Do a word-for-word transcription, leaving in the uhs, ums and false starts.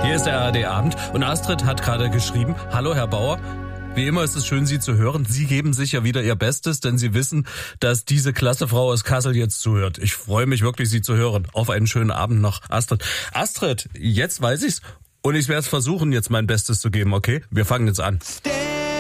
Hier ist der A R D-Abend und Astrid hat gerade geschrieben, hallo Herr Bauer, wie immer ist es schön, Sie zu hören. Sie geben sicher wieder Ihr Bestes, denn Sie wissen, dass diese klasse Frau aus Kassel jetzt zuhört. Ich freue mich wirklich, Sie zu hören. Auf einen schönen Abend noch, Astrid. Astrid, jetzt weiß ich's und ich werde es versuchen, jetzt mein Bestes zu geben, okay? Wir fangen jetzt an.